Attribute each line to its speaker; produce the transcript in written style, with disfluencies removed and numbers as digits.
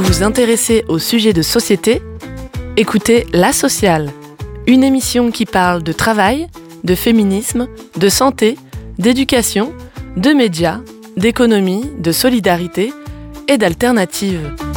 Speaker 1: vous intéressez aux sujets de société, écoutez La Sociale, une émission qui parle de travail, de féminisme, de santé, d'éducation, de médias, d'économie, de solidarité et d'alternatives.